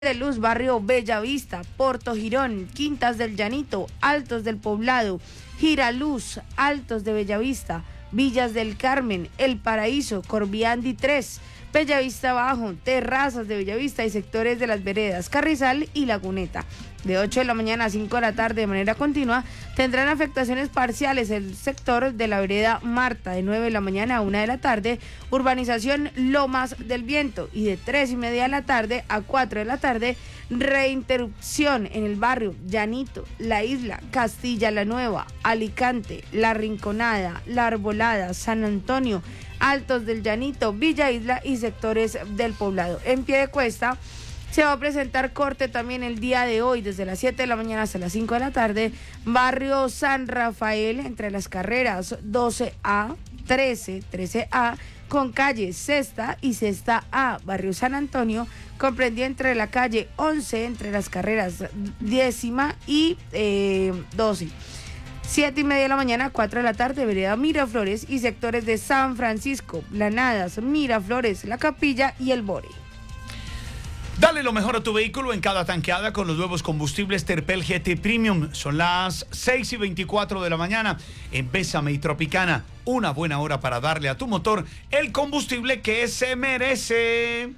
de Luz, barrio Bellavista, Porto Girón, Quintas del Llanito, Altos del Poblado, Giraluz, Altos de Bellavista, Villas del Carmen, El Paraíso, Corviandi 3, Bellavista Bajo, Terrazas de Bellavista y sectores de Las Veredas, Carrizal y Laguneta. De 8 de la mañana a 5 de la tarde de manera continua tendrán afectaciones parciales el sector de la vereda Marta, de 9 de la mañana a 1 de la tarde, urbanización Lomas del Viento, y de 3:30 de la tarde a 4 de la tarde, reinterrupción en el barrio Llanito, La Isla, Castilla la Nueva, Alicante, La Rinconada, La Arbolada, San Antonio, Altos del Llanito, Villa Isla y sectores del Poblado. En Piedecuesta se va a presentar corte también el día de hoy, desde las 7 de la mañana hasta las 5 de la tarde, barrio San Rafael, entre las carreras 12A, 13A, con calle Sexta y Sexta A, barrio San Antonio, comprendía entre la calle 11, entre las carreras 10ª y 12. 7:30 de la mañana, 4 de la tarde, vereda Miraflores y sectores de San Francisco, Planadas, Miraflores, La Capilla y El Bore. Dale lo mejor a tu vehículo en cada tanqueada con los nuevos combustibles Terpel GT Premium. Son las 6:24 de la mañana en Bésame y Tropicana. Una buena hora para darle a tu motor el combustible que se merece.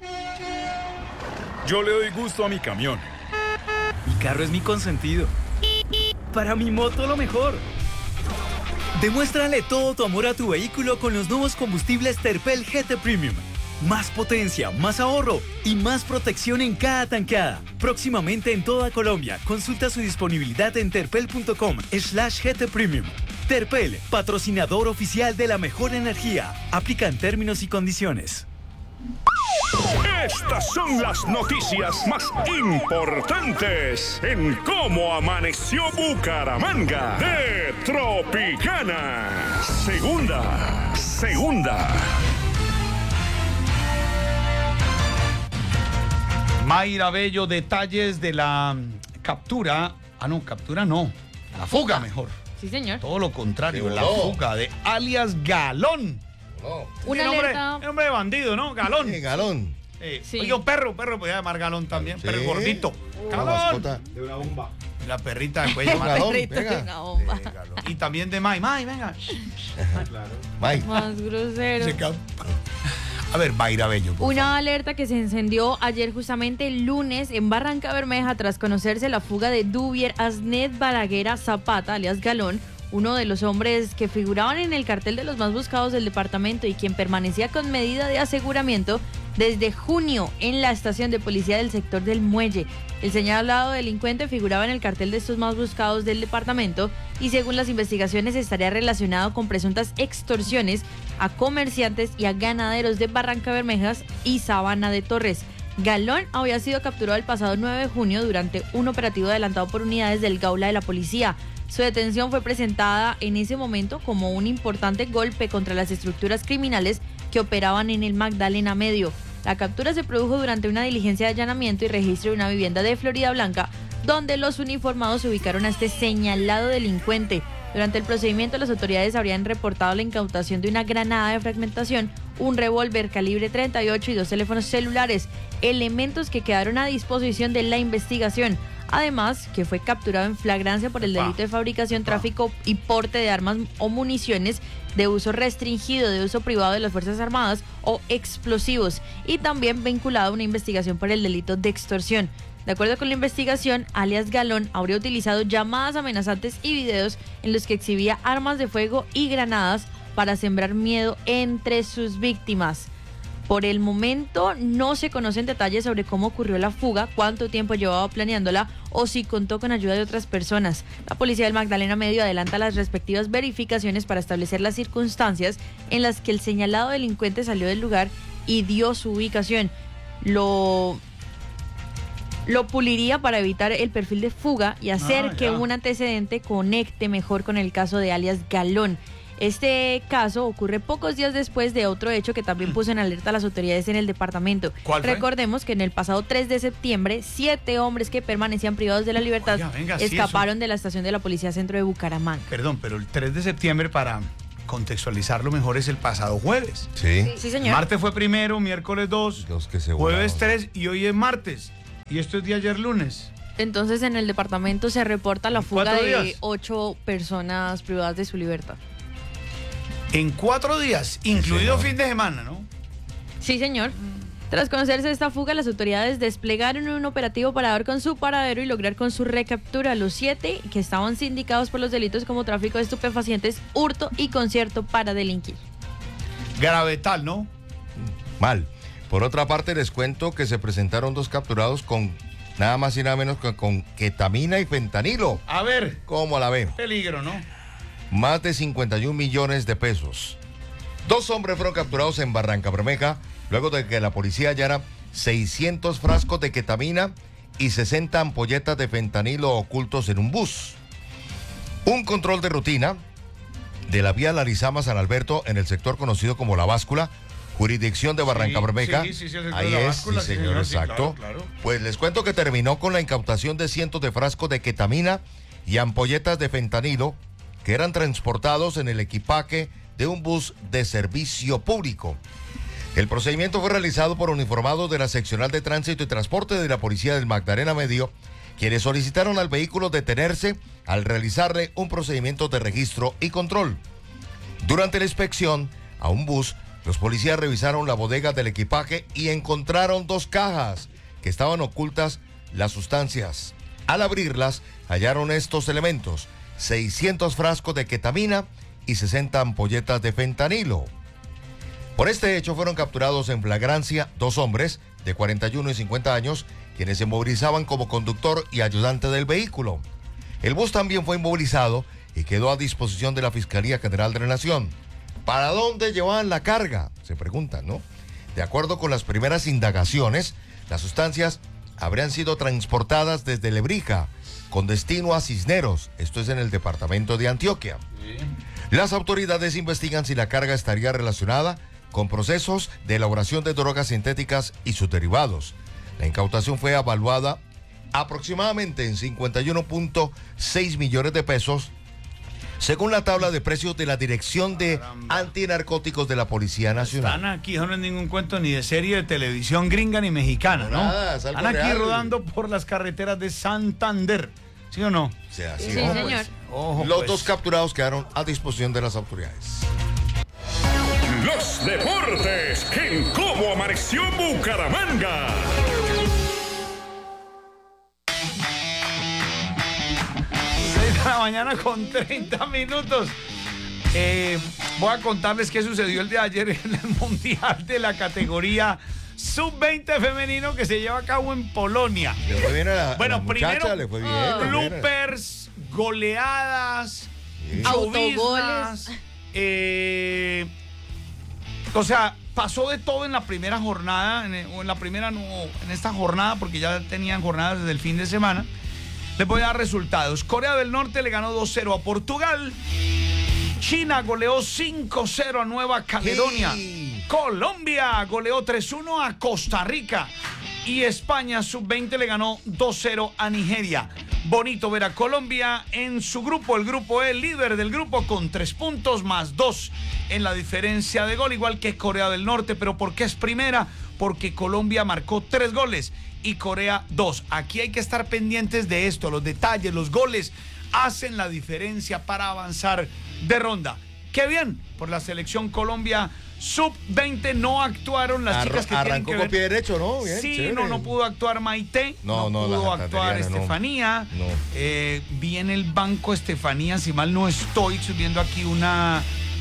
Yo le doy gusto a mi camión. Mi carro es mi consentido. Para mi moto lo mejor. Demuéstrale todo tu amor a tu vehículo con los nuevos combustibles Terpel GT Premium. Más potencia, más ahorro y más protección en cada tanqueada. Próximamente en toda Colombia. Consulta su disponibilidad en terpel.com/GT Premium. Terpel, patrocinador oficial de la mejor energía. Aplican términos y condiciones. Estas son las noticias más importantes en cómo amaneció Bucaramanga de Tropicana. Segunda. Mayra Bello, detalles de la captura. Captura no. La fuga mejor. Sí, señor. Todo lo contrario, la fuga de alias Galón. Una alerta. Nombre de bandido, ¿no? Galón. Galón. Sí. Oye, un perro podía llamar Galón también, pero el gordito. Galón. De una bomba. La perrita de cuello. Galón, Perrito de una bomba. Y también de Mai, venga. Claro. Mike. Más grosero. A ver, Mayra Bello. Una alerta que se encendió ayer justamente el lunes en Barranca Bermeja tras conocerse la fuga de Duvier Asnet Balaguera Zapata, alias Galón, uno de los hombres que figuraban en el cartel de los más buscados del departamento y quien permanecía con medida de aseguramiento desde junio en la estación de policía del sector del Muelle. El señalado delincuente figuraba en el cartel de estos más buscados del departamento y según las investigaciones estaría relacionado con presuntas extorsiones a comerciantes y a ganaderos de Barranca Bermejas y Sabana de Torres. Galón había sido capturado el pasado 9 de junio durante un operativo adelantado por unidades del Gaula de la policía. Su detención fue presentada en ese momento como un importante golpe contra las estructuras criminales que operaban en el Magdalena Medio. La captura se produjo durante una diligencia de allanamiento y registro de una vivienda de Florida Blanca, donde los uniformados ubicaron a este señalado delincuente. Durante el procedimiento, las autoridades habrían reportado la incautación de una granada de fragmentación, un revólver calibre 38 y 2 teléfonos celulares, elementos que quedaron a disposición de la investigación. Además, que fue capturado en flagrancia por el delito de fabricación, tráfico y porte de armas o municiones de uso restringido, de uso privado de las Fuerzas Armadas o explosivos, y también vinculado a una investigación por el delito de extorsión. De acuerdo con la investigación, alias Galón habría utilizado llamadas amenazantes y videos en los que exhibía armas de fuego y granadas para sembrar miedo entre sus víctimas. Por el momento no se conocen detalles sobre cómo ocurrió la fuga, cuánto tiempo llevaba planeándola o si contó con ayuda de otras personas. La policía del Magdalena Medio adelanta las respectivas verificaciones para establecer las circunstancias en las que el señalado delincuente salió del lugar y dio su ubicación. Lo puliría para evitar el perfil de fuga y hacer que un antecedente conecte mejor con el caso de alias Galón. Este caso ocurre pocos días después de otro hecho que también puso en alerta a las autoridades en el departamento. ¿Cuál fue? Recordemos que en el pasado 3 de septiembre, 7 hombres que permanecían privados de la libertad escaparon de la estación de la Policía Centro de Bucaramanga. Perdón, pero el 3 de septiembre, para contextualizarlo mejor, es el pasado jueves. Sí. Sí, señor. Martes fue primero, miércoles 2, Los que se jueves volaron. 3 y hoy es martes. ¿Y esto es de ayer lunes? Entonces en el departamento se reporta la fuga 4 de días. 8 personas privadas de su libertad. En 4 días, incluido fin de semana, ¿no? Sí, señor. Tras conocerse esta fuga, las autoridades desplegaron un operativo para dar con su paradero y lograr con su recaptura a los 7 que estaban sindicados por los delitos como tráfico de estupefacientes, hurto y concierto para delinquir. Gravetal, ¿no? Mal. Por otra parte, les cuento que se presentaron 2 capturados con nada más y nada menos que con ketamina y fentanilo. A ver, ¿Cómo la ven? peligro, ¿no? Más de 51 millones de pesos. 2 hombres fueron capturados en Barrancabermeja luego de que la policía hallara 600 frascos de ketamina y 60 ampolletas de fentanilo ocultos en un bus. Un control de rutina de la vía Larizama San Alberto en el sector conocido como La Báscula, jurisdicción de Barrancabermeja. Sí, el sector Ahí de La es, Báscula, sí, sí, señor, señor, sí, exacto. claro. Pues les cuento que terminó con la incautación de cientos de frascos de ketamina y ampolletas de fentanilo que eran transportados en el equipaje de un bus de servicio público. El procedimiento fue realizado por uniformados de la Seccional de Tránsito y Transporte de la Policía del Magdalena Medio, quienes solicitaron al vehículo detenerse al realizarle un procedimiento de registro y control. Durante la inspección a un bus, los policías revisaron la bodega del equipaje y encontraron 2 cajas que estaban ocultas las sustancias. Al abrirlas, hallaron estos elementos: 600 frascos de ketamina y 60 ampolletas de fentanilo. Por este hecho fueron capturados en flagrancia 2 hombres de 41 y 50 años, quienes se movilizaban como conductor y ayudante del vehículo. El bus también fue inmovilizado y quedó a disposición de la Fiscalía General de la Nación. ¿Para dónde llevaban la carga?, se preguntan, ¿no? De acuerdo con las primeras indagaciones, las sustancias habrían sido transportadas desde Lebrija con destino a Cisneros, esto es en el departamento de Antioquia. Las autoridades investigan si la carga estaría relacionada con procesos de elaboración de drogas sintéticas y sus derivados. La incautación fue evaluada aproximadamente en 51.6 millones de pesos, según la tabla de precios de la Dirección de Antinarcóticos de la Policía Nacional. Están aquí, no es ningún cuento ni de serie de televisión gringa ni mexicana, ¿no? Nada, es algo Están aquí real. rodando por las carreteras de Santander, ¿sí o no? O sea, así Sí, es. señor. Ojo, Los pues. 2 capturados quedaron a disposición de las autoridades. Los deportes en Cómo Amaneció Bucaramanga. De la mañana con 30 minutos. Voy a contarles qué sucedió el día de ayer en el Mundial de la categoría Sub-20 femenino que se lleva a cabo en Polonia. Le fue bien a la, Bueno, a la muchacha, primero, le fue bien. le fue bien. bloopers, goleadas, Sí. choviznas, Autogoles. o sea, pasó de todo en la primera jornada, o en la primera no, en esta jornada, porque ya tenían jornadas desde el fin de semana. Les voy a dar resultados. Corea del Norte le ganó 2-0 a Portugal. China goleó 5-0 a Nueva Caledonia. Sí. Colombia goleó 3-1 a Costa Rica. Y España sub-20 le ganó 2-0 a Nigeria. Bonito ver a Colombia en su grupo, el grupo E, líder del grupo con 3 puntos más 2 en la diferencia de gol, igual que Corea del Norte. ¿Pero por qué es primera? Porque Colombia marcó 3 goles y Corea 2. Aquí hay que estar pendientes de esto, los detalles, los goles hacen la diferencia para avanzar de ronda. ¡Qué bien! Por la selección Colombia sub-20 no actuaron las chicas que tienen Arrancó que con ver. pie derecho, ¿no? Bien, Sí, chévere. no pudo actuar Maite, No, pudo la actuar santanderiana, no. Estefanía. No. Vi en el banco Estefanía, si mal no estoy viendo aquí una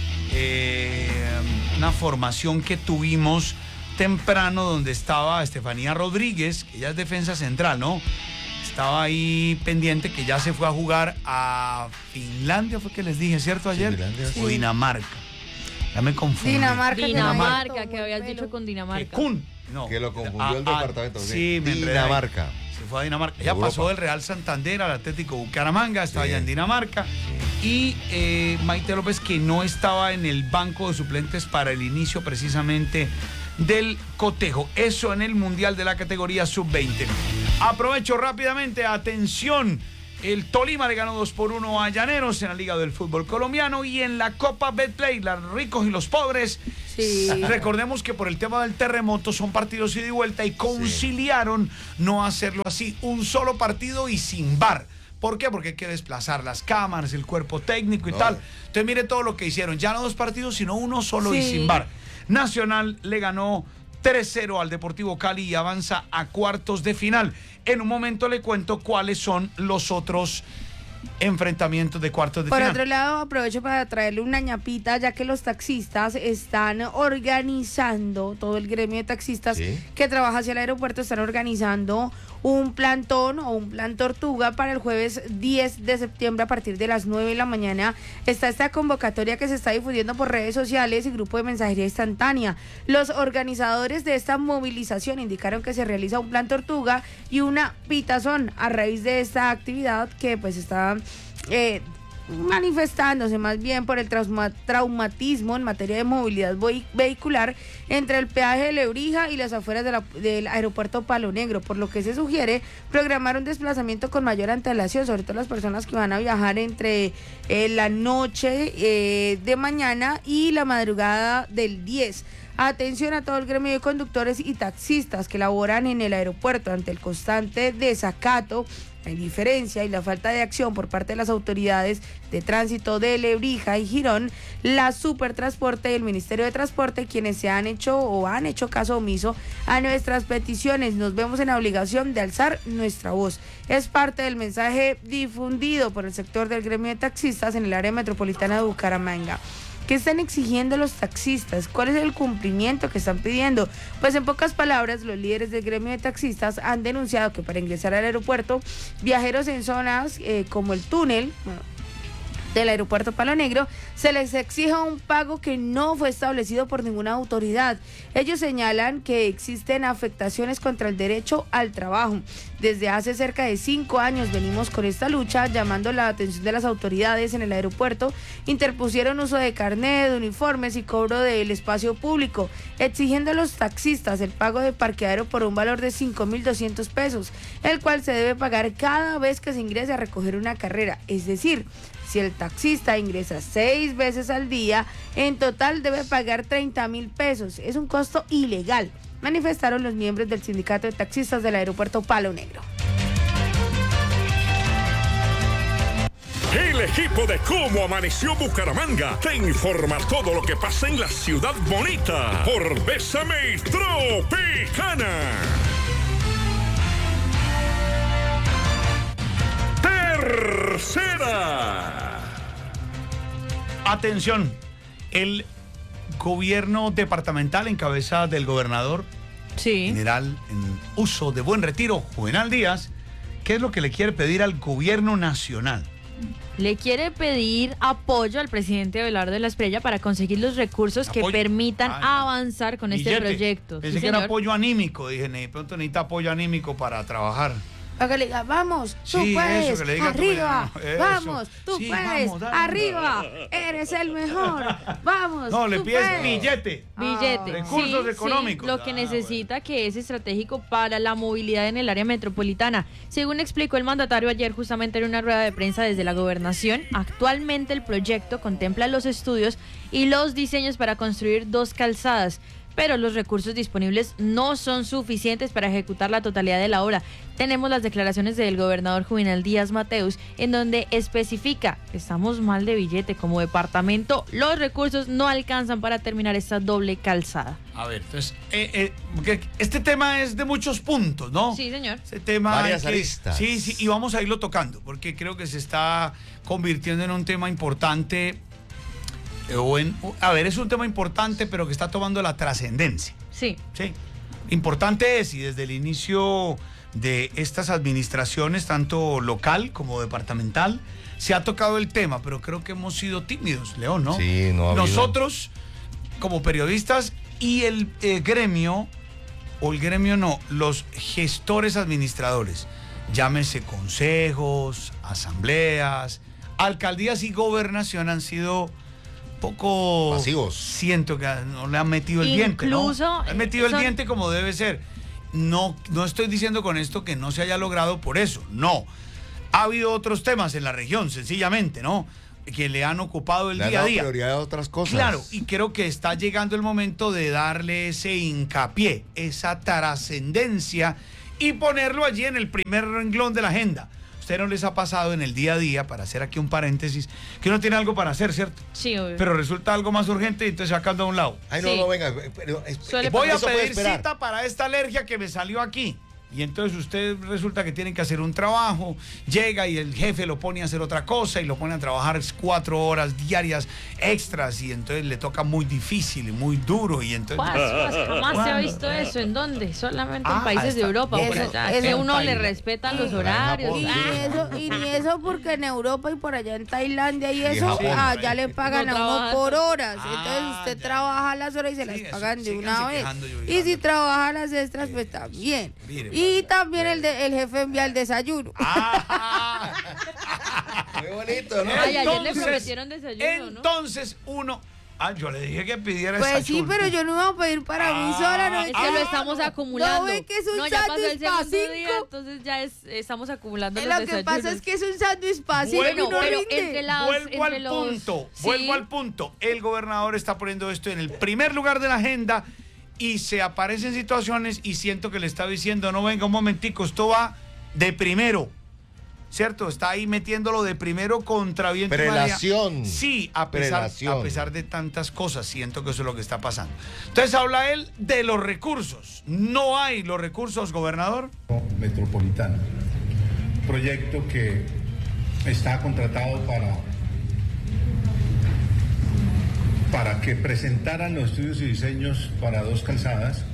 formación que tuvimos temprano donde estaba Estefanía Rodríguez, que ella es defensa central, ¿no? Estaba ahí pendiente, que ya se fue a jugar a Finlandia, fue que les dije, ¿cierto? Ayer. Finlandia, O Dinamarca. Ya me confundí. Dinamarca, Dinamarca, que habías dicho con Dinamarca. Kun. No. Que lo confundió el departamento. Sí, me enredé ahí. Dinamarca. Se fue a Dinamarca. Ella Europa. pasó del Real Santander al Atlético Bucaramanga, estaba Sí. allá en Dinamarca. Y Maite López, que no estaba en el banco de suplentes para el inicio precisamente del cotejo. Eso en el Mundial de la categoría Sub-20. Aprovecho rápidamente, atención. El Tolima le ganó 2-1 a Llaneros en la Liga del Fútbol Colombiano, y en la Copa Betplay, los ricos y los pobres Sí. Recordemos que por el tema del terremoto son partidos ida y vuelta y conciliaron no hacerlo así, un solo partido y sin VAR. ¿Por qué? Porque hay que desplazar las cámaras, el cuerpo técnico y tal. Entonces mire todo lo que hicieron, ya no 2 partidos, sino uno solo y sin VAR. Nacional le ganó 3-0 al Deportivo Cali y avanza a cuartos de final. En un momento le cuento cuáles son los otros enfrentamientos de cuartos de final. Por otro lado, aprovecho para traerle una ñapita, ya que los taxistas están organizando, todo el gremio de taxistas que trabaja hacia el aeropuerto, están organizando un plantón o un plan tortuga para el jueves 10 de septiembre a partir de las 9 de la mañana. Está esta convocatoria que se está difundiendo por redes sociales y grupo de mensajería instantánea. Los organizadores de esta movilización indicaron que se realiza un plan tortuga y una pitazón a raíz de esta actividad que pues está manifestándose más bien por el traumatismo en materia de movilidad vehicular entre el peaje de Lebrija y las afueras del aeropuerto Palo Negro, por lo que se sugiere programar un desplazamiento con mayor antelación, sobre todo las personas que van a viajar entre la noche de mañana y la madrugada del 10. Atención a todo el gremio de conductores y taxistas que laboran en el aeropuerto ante el constante desacato, la indiferencia y la falta de acción por parte de las autoridades de tránsito de Lebrija y Girón. La Supertransporte y el Ministerio de Transporte, quienes se han hecho o han hecho caso omiso a nuestras peticiones, nos vemos en la obligación de alzar nuestra voz. Es parte del mensaje difundido por el sector del gremio de taxistas en el área metropolitana de Bucaramanga. ¿Qué están exigiendo los taxistas? ¿Cuál es el cumplimiento que están pidiendo? Pues en pocas palabras, los líderes del gremio de taxistas han denunciado que para ingresar al aeropuerto, viajeros en zonas como el túnel del aeropuerto Palo Negro, se les exige un pago que no fue establecido por ninguna autoridad. Ellos señalan que existen afectaciones contra el derecho al trabajo. Desde hace cerca de 5 años venimos con esta lucha, llamando la atención de las autoridades en el aeropuerto. Interpusieron uso de carnet, de uniformes y cobro del espacio público, exigiendo a los taxistas el pago de parqueadero por un valor de 5.200 pesos, el cual se debe pagar cada vez que se ingrese a recoger una carrera. Es decir, si el taxista ingresa 6 veces al día, en total debe pagar 30.000 pesos. Es un costo ilegal, manifestaron los miembros del sindicato de taxistas del aeropuerto Palo Negro. El equipo de Cómo Amaneció Bucaramanga te informa todo lo que pasa en la ciudad bonita por Bésame Tropicana. Tercera. Atención, el gobierno departamental en cabeza del gobernador general en uso de Buen Retiro, Juvenal Díaz, ¿qué es lo que le quiere pedir al gobierno nacional? Le quiere pedir apoyo al presidente Abelardo de la Espriella para conseguir los recursos que permitan avanzar con este proyecto. Pensé que era apoyo anímico, dije, de pronto necesita apoyo anímico para trabajar. Para que le diga, vamos, tú puedes, eso, que le diga arriba, vamos, tú sí, puedes, vamos, dale, arriba, eres el mejor, vamos. No, le tú pides puedes. billete. Recursos económicos. Lo que necesita, que es estratégico para la movilidad en el área metropolitana. Según explicó el mandatario ayer justamente en una rueda de prensa desde la gobernación, actualmente el proyecto contempla los estudios y los diseños para construir 2 calzadas, pero los recursos disponibles no son suficientes para ejecutar la totalidad de la obra. Tenemos las declaraciones del gobernador Juvenal Díaz Mateus, en donde especifica: estamos mal de billete como departamento, los recursos no alcanzan para terminar esta doble calzada. A ver, entonces, este tema es de muchos puntos, ¿no? Sí, señor. Este tema varias aristas. Sí, y vamos a irlo tocando, porque creo que se está convirtiendo en un tema importante. Es un tema importante, pero que está tomando la trascendencia. Sí. Importante es, y desde el inicio de estas administraciones, tanto local como departamental, se ha tocado el tema, pero creo que hemos sido tímidos, León, ¿no? Sí, no ha habido. Nosotros, como periodistas, y el gremio, los gestores administradores, llámese consejos, asambleas, alcaldías y gobernación, han sido poco pasivos. Siento que no le han metido el diente, ¿no? Han metido el diente como debe ser. No estoy diciendo con esto que no se haya logrado por eso, no. Ha habido otros temas en la región, sencillamente, ¿no? que le han ocupado el Le han día a dado día. prioridad a otras cosas. Claro, y creo que está llegando el momento de darle ese hincapié, esa trascendencia y ponerlo allí en el primer renglón de la agenda. ¿Usted no les ha pasado en el día a día, para hacer aquí un paréntesis, que uno tiene algo para hacer, ¿cierto? Sí, obvio. Pero resulta algo más urgente y entonces se va quedando a un lado. Ay, no, Sí. no, venga. Pero, Suele Voy a eso puede pedir esperar. cita para esta alergia que me salió aquí. Y entonces usted resulta que tiene que hacer un trabajo, llega y el jefe lo pone a hacer otra cosa y lo pone a trabajar 4 horas diarias extras y entonces le toca muy difícil y muy duro y entonces... Jamás se ha visto eso. ¿En dónde? Solamente en Ah, países de está. Europa. Por Eso- allá. eso Que en uno le Tailandia. respetan los en horarios. Japón. Y ni eso porque en Europa y por allá en Tailandia y eso, Japón. allá le pagan No a uno trabajan. por horas. Ah, Entonces usted ya. trabaja las horas y se las Sí, eso, pagan de síganse una vez. quejando, yo Y digo, si no. trabaja las extras, pues también. Mire, Y pues, también el jefe envía el desayuno. Ah. Muy bonito, ¿no? Ay, ayer le Entonces- prometieron desayuno, ¿no? Entonces uno... yo le dije que pidiera Pues sí, desayuno. pero yo no me voy a pedir para mí sola. No, Es que lo estamos acumulando. ¿No ve que es un No, ya pasó el sándwich pa' segundo día, 5? entonces ya estamos acumulando los Lo que desayunos. pasa es que es un sándwich fácil Bueno, y no pero rinde. entre las... Vuelvo entre al los- punto, Sí. vuelvo al punto. El gobernador está poniendo esto en el primer lugar de la agenda y se aparecen situaciones y siento que le está diciendo, no, venga un momentico, esto va de primero, ¿cierto? Está ahí metiéndolo de primero contra viento y marea. Prelación. Sí, a Prelación. pesar de tantas cosas, siento que eso es lo que está pasando. Entonces habla él de los recursos. No hay los recursos, gobernador. Metropolitano. Proyecto que está contratado para que presentaran los estudios y diseños para 2 calzadas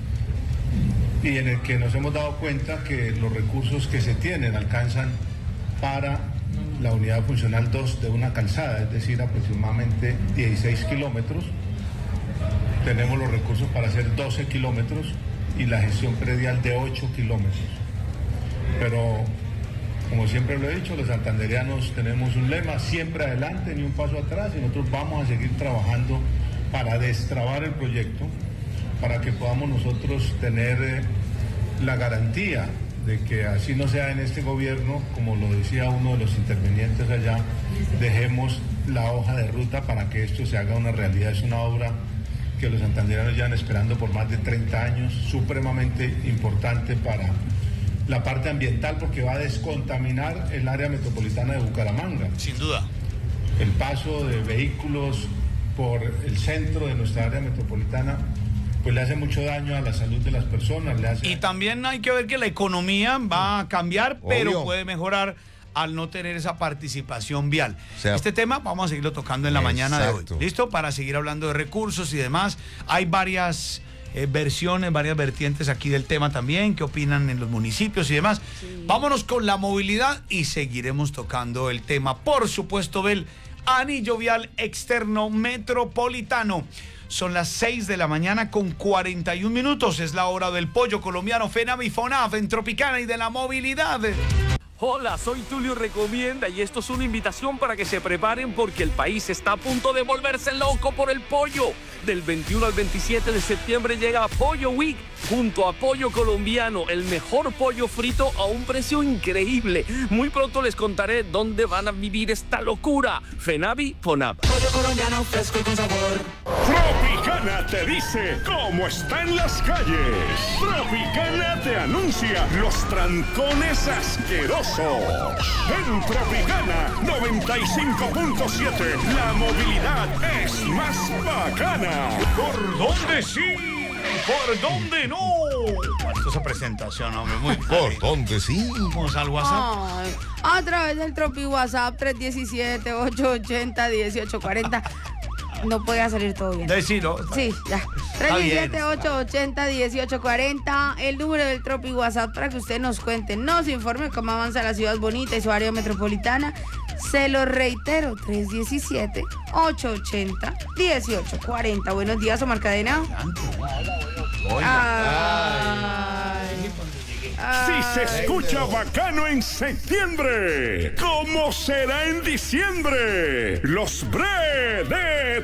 y en el que nos hemos dado cuenta que los recursos que se tienen alcanzan para la unidad funcional 2 de una calzada, es decir, aproximadamente 16 kilómetros. Tenemos los recursos para hacer 12 kilómetros y la gestión predial de 8 kilómetros. Pero, como siempre lo he dicho, los santandereanos tenemos un lema, siempre adelante, ni un paso atrás, y nosotros vamos a seguir trabajando para destrabar el proyecto, para que podamos nosotros tener la garantía de que así no sea en este gobierno, como lo decía uno de los intervinientes allá, dejemos la hoja de ruta para que esto se haga una realidad. Es una obra que los santandereanos llevan esperando por más de 30 años, supremamente importante para la parte ambiental porque va a descontaminar el área metropolitana de Bucaramanga. Sin duda. El paso de vehículos por el centro de nuestra área metropolitana pues le hace mucho daño a la salud de las personas. Y también hay que ver que la economía va a cambiar, pero Obvio. puede mejorar al no tener esa participación vial. O sea, este tema vamos a seguirlo tocando en la mañana de hoy. exacto. ¿Listo? Para seguir hablando de recursos y demás. Hay varias versiones, varias vertientes aquí del tema también, qué opinan en los municipios y demás. Vámonos con la movilidad y seguiremos tocando el tema, por supuesto, del anillo vial externo metropolitano. Son las 6 de la mañana con 41 minutos. Es la hora del pollo colombiano FENAVI FONAV en Tropicana y de la movilidad. Hola, soy Tulio Recomienda y esto es una invitación para que se preparen porque el país está a punto de volverse loco por el pollo. Del 21 al 27 de septiembre llega Pollo Week junto a Pollo Colombiano, el mejor pollo frito a un precio increíble. Muy pronto les contaré dónde van a vivir esta locura. FENAVI FONAV. Pollo colombiano fresco y con sabor. Tropicana te dice cómo está en las calles. Tropicana te anuncia los trancones asquerosos. En Tropicana 95.7 la movilidad es más bacana. ¿Por dónde sí? ¿Por dónde no? Esto es presentación, hombre, muy ¿Por dónde sí? Vamos al WhatsApp. Ay, a través del Tropi WhatsApp 317-880-1840. No podía salir todo bien. Decilo. Sí, ya. bien. 317-880-1840. El número del Tropi WhatsApp para que usted nos cuente, nos informe cómo avanza la ciudad bonita y su área metropolitana. Se lo reitero, 317-880-1840. Buenos días, Omar Cadena. Si se escucha bacano en septiembre, ¿cómo será en diciembre? Los Bre de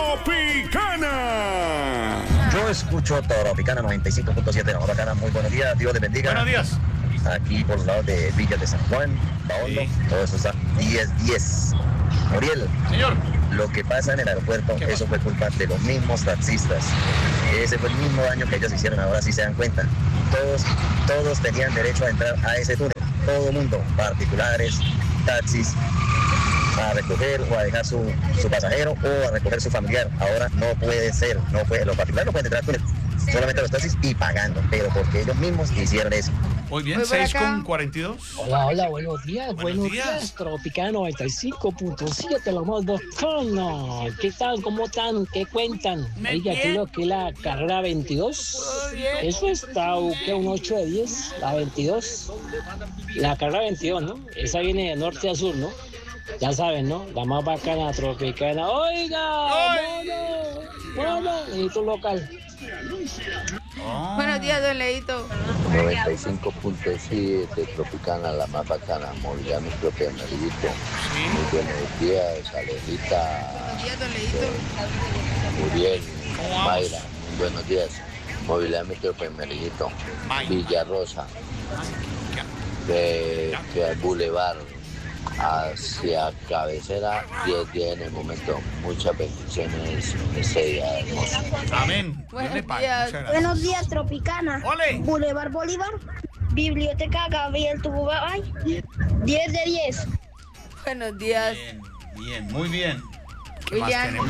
Tropicana. Yo escucho Tropicana 95.7, la bacana. Muy buenos días, Dios les bendiga. Buenos días. Aquí por los lados de Villa de San Juan, Baondo, Sí. todo eso está 10-10. Muriel. Señor. Lo que pasa en el aeropuerto, eso fue culpa de los mismos taxistas. Ese fue el mismo daño que ellos hicieron, ahora sí se dan cuenta. Todos tenían derecho a entrar a ese túnel. Todo el mundo, particulares, taxis, a recoger o a dejar su pasajero o a recoger su familiar. Ahora no puede ser, los particulares no pueden entrar al túnel. Solamente los taxis y pagando, pero porque ellos mismos hicieron eso. Muy bien, 6:42. Hola, buenos días. Buenos días, Tropicana 95.7, lo más bacano. ¿Qué tal? ¿Cómo están? ¿Qué cuentan? Oiga, creo que la carrera 22, eso está, ¿qué? Un 8 de 10, la 22. La carrera 22, ¿no? Esa viene de norte a sur, ¿no? Ya saben, ¿no? La más bacana, Tropicana. Oiga, bueno, necesito un local. Buenos días, don Leito. 95.7, Tropicana, la más bacana, movilidad mi propia Meriguito. Muy buenos días, Alejita. Buenos días, don Leito. Muriel, Mayra, muy buenos días. Movilidad mi propia Meriguito. Villarrosa, de Boulevard hacia Cabecera, 10 en el momento. Muchas bendiciones ese día hermoso. Amén. Buenos días, Tropicana. ¡Ole! Boulevard Bolívar, Biblioteca Gabriel Tububay, 10 de 10. Buenos días. Bien, muy bien. ¿Qué más tenemos?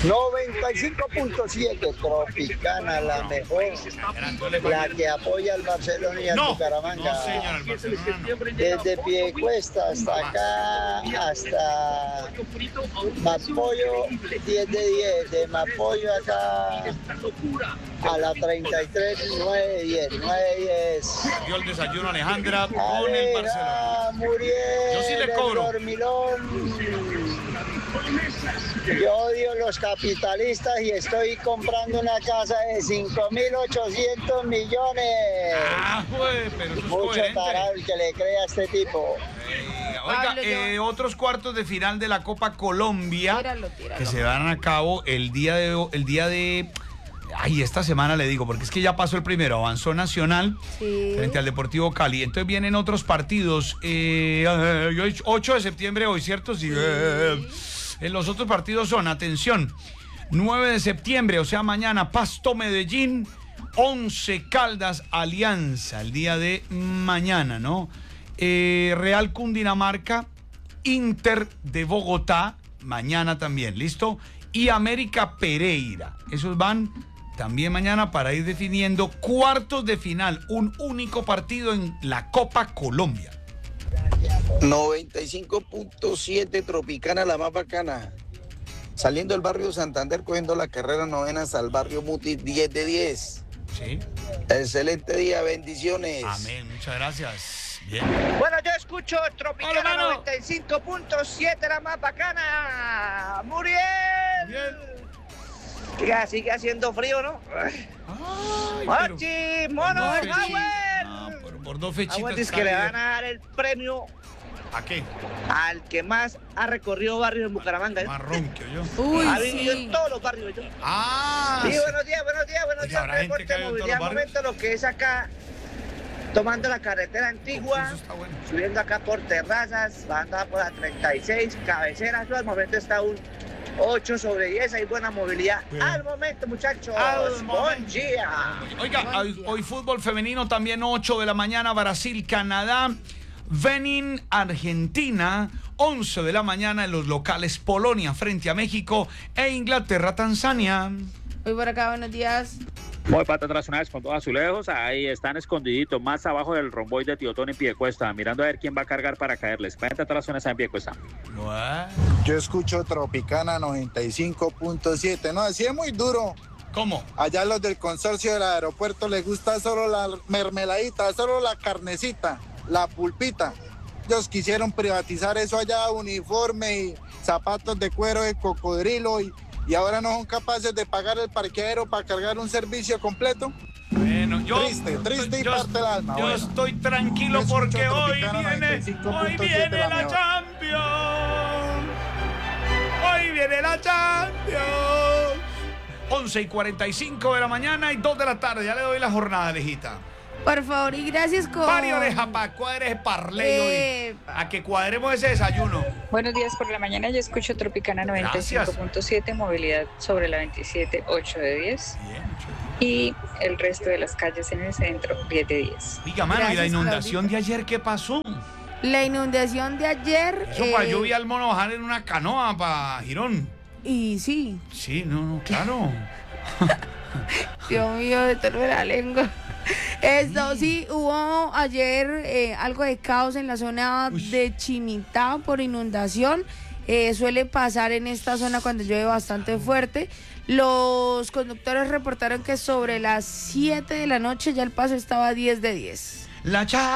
95.7, Tropicana, la mejor, la que apoya al Barcelona y al Bucaramanga. No, señor, el Barcelona no. Desde Piedecuesta hasta acá, hasta Mapollo, 10 de 10. De Mapollo acá a la 33, 9 de 10. 9 de 10. Dio el desayuno Alejandra con el Barcelona. Muriel, yo sí le cobro. Yo odio los capitalistas y estoy comprando una casa de 5.800 millones. Pero eso es mucho coherente. tarado el que le crea a este tipo. Oiga, otros cuartos de final de la Copa Colombia que se van a cabo el día de esta semana le digo, porque es que ya pasó el primero, avanzó Nacional frente al Deportivo Cali. Entonces vienen otros partidos, 8 de septiembre hoy, ¿cierto? Sí. Los otros partidos son, atención, 9 de septiembre, o sea, mañana, Pasto Medellín, 11 Caldas Alianza, el día de mañana, ¿no? Real Cundinamarca, Inter de Bogotá, mañana también, ¿listo? Y América Pereira, esos van también mañana para ir definiendo cuartos de final, un único partido en la Copa Colombia. 95.7, Tropicana, la más bacana. Saliendo del barrio Santander, cogiendo la carrera 9 hasta el barrio Muti, 10 de 10. Sí. Excelente día, bendiciones. Amén, muchas gracias. Bien. Bueno, yo escucho Tropicana 95.7, la más bacana. ¡Muriel! Bien. Sigue haciendo frío, ¿no? ¡Mochi! ¡Mono! Por 2 fechitas. Es que le van a dar el premio. ¿A qué? Al que más ha recorrido barrios en Bucaramanga. Marrón que yo. Ha vivido en todos los barrios. Sí, buenos días. Reporte de movilidad. Momento lo que es acá, tomando la carretera antigua, subiendo acá por Terrazas, bajando por la 36, Cabeceras. Al momento está un 8 sobre 10, hay buena movilidad. Bien. Al momento, muchachos. Buen día. Oiga, hoy fútbol femenino también 8 de la mañana, Brasil, Canadá, Benin, Argentina, 11 de la mañana en los locales, Polonia frente a México e Inglaterra, Tanzania. Hoy por acá, buenos días. Muy patas nacionales con dos azulejos, ahí están escondiditos más abajo del romboide de Tiotón en Piedecuesta, mirando a ver quién va a cargar para caerles. Cuenta todas las zonas en Piedecuesta. Yo escucho Tropicana 95.7, no, así es muy duro. ¿Cómo? Allá los del consorcio del aeropuerto les gusta solo la mermeladita, solo la carnecita, la pulpita. Ellos quisieron privatizar eso allá, uniforme y zapatos de cuero de cocodrilo y ahora no son capaces de pagar el parqueadero para cargar un servicio completo. Bueno, triste y parte el alma. Yo estoy tranquilo porque hoy viene la Champions. Hoy viene la Champions. 11:45 de la mañana y 2 de la tarde. Ya le doy la jornada, Alejita. Por favor, y gracias con... Pari oreja pa' cuadres parley hoy. A que cuadremos ese desayuno. Buenos días por la mañana, yo escucho Tropicana 95.7, movilidad sobre la 27, 8 de 10. Bien, y el resto de las calles en el centro, 10 de 10. Diga, mano, ¿y la inundación de ayer qué pasó? La inundación de ayer... Eso para yo vi al mono bajar en una canoa para Girón. Y sí. Sí, no, claro. Dios mío, de torre la lengua. Esto sí, hubo ayer algo de caos en la zona de Chimitá por inundación. Suele pasar en esta zona cuando llueve bastante fuerte. Los conductores reportaron que sobre las 7 de la noche ya el paso estaba 10 de 10. La